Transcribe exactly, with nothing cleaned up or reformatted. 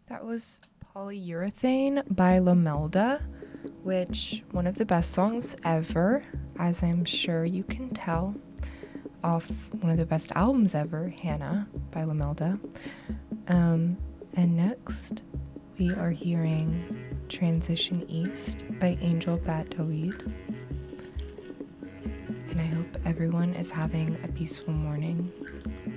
That was Polyurethane by Lamelda, which one of the best songs ever, as I'm sure you can tell, off one of the best albums ever, Hannah by Lamelda. Um, and next, we are hearing Transition East by Angel Bat Dawid. And I hope everyone is having a peaceful morning.